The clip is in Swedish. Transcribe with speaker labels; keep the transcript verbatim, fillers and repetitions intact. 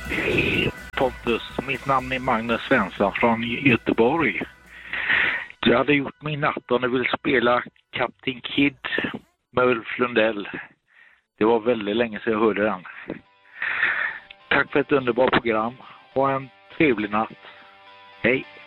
Speaker 1: Hej Pontus, mitt namn är Magnus Svensson från Göteborg. Jag hade gjort min natt om du vill spela Captain Kid med Ulf Lundell. Det var väldigt länge sedan jag hörde den. Tack för ett underbart program. Ha en trevlig natt. Hej!